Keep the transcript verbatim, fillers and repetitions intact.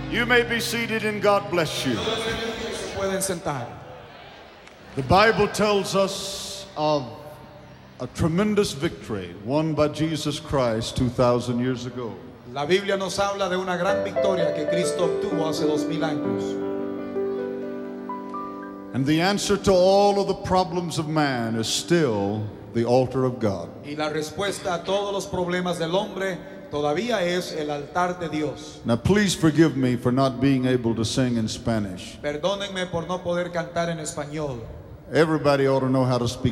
You may be seated and God bless you. Se pueden sentar. The Bible tells us of a tremendous victory won by Jesus Christ two thousand years ago. La Biblia nos habla de una gran victoria que Cristo obtuvo hace dos mil años. And the answer to all of the problems of man is still the altar of God. Y la respuesta a todos los problemas del hombre todavía es el altar de Dios. Now please forgive me for not being able to sing in Spanish. Perdónenme por no poder cantar en español. Everybody ought to know how to speak